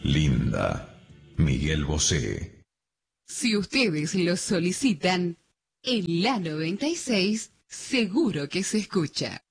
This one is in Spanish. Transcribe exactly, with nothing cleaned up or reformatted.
Linda, Miguel Bosé. Si ustedes lo solicitan, en la noventa y seis seguro que se escucha.